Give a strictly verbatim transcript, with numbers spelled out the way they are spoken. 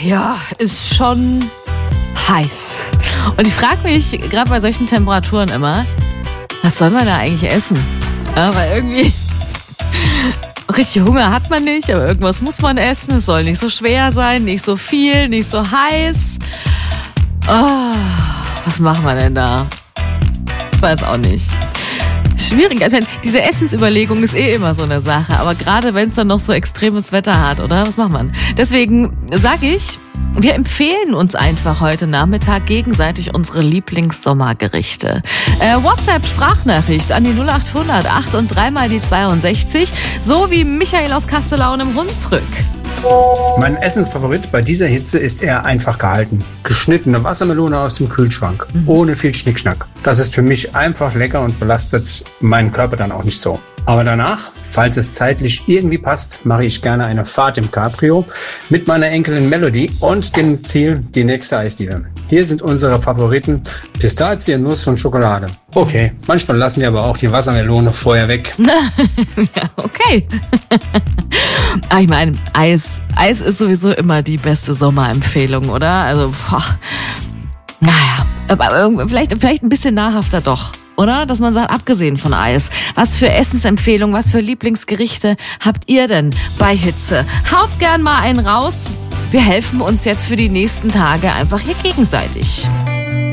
ja, ist schon heiß. Und ich frage mich, gerade bei solchen Temperaturen immer, was soll man da eigentlich essen? Ja, weil irgendwie richtig Hunger hat man nicht, aber irgendwas muss man essen. Es soll nicht so schwer sein, nicht so viel, nicht so heiß. Oh, was machen wir denn da? Ich weiß auch nicht. Schwierig. Also diese Essensüberlegung ist eh immer so eine Sache. Aber gerade wenn es dann noch so extremes Wetter hat, oder? Was macht man? Deswegen sage ich, wir empfehlen uns einfach heute Nachmittag gegenseitig unsere Lieblingssommergerichte. Äh, WhatsApp-Sprachnachricht an die null acht hundert acht und dreimal die zweiundsechzig, so wie Michael aus Kastellaun im Hunsrück. Mein Essensfavorit bei dieser Hitze ist eher einfach gehalten. Geschnittene Wassermelone aus dem Kühlschrank, mhm. ohne viel Schnickschnack. Das ist für mich einfach lecker und belastet meinen Körper dann auch nicht so. Aber danach, falls es zeitlich irgendwie passt, mache ich gerne eine Fahrt im Cabrio mit meiner Enkelin Melody und dem Ziel die nächste Eisdiele. Hier sind unsere Favoriten Pistazie, Nuss und Schokolade. Okay, manchmal lassen wir aber auch die Wassermelone vorher weg. Ja, okay. Aber ich meine, Eis, Eis ist sowieso immer die beste Sommerempfehlung, oder? Also, boah. Naja, aber vielleicht, vielleicht ein bisschen nahrhafter doch. Oder? Dass man sagt, abgesehen von Eis, was für Essensempfehlungen, was für Lieblingsgerichte habt ihr denn bei Hitze? Haut gern mal einen raus. Wir helfen uns jetzt für die nächsten Tage einfach hier gegenseitig.